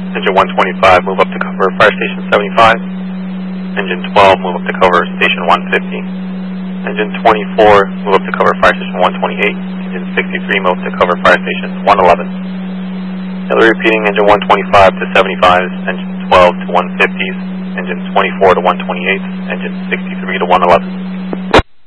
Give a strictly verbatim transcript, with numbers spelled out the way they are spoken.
Engine one twenty-five, move up to cover Fire Station seventy-five. Engine twelve, move up to cover Station one fifty. Engine twenty-four, move up to cover Fire Station one twenty-eight. Engine sixty-three, move up to cover Fire Station one eleven. Auxiliary repeating, engine one twenty-five to seventy-fives, engine twelve to one fifties, engine twenty-four to one twenty-eights, engine sixty-three to one eleven.